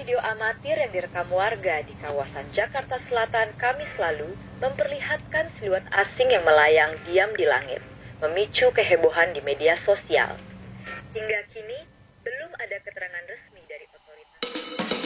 Video amatir yang direkam warga di kawasan Jakarta Selatan Kamis lalu memperlihatkan siluet asing yang melayang diam di langit, memicu kehebohan di media sosial. Hingga kini, belum ada keterangan resmi dari otoritas.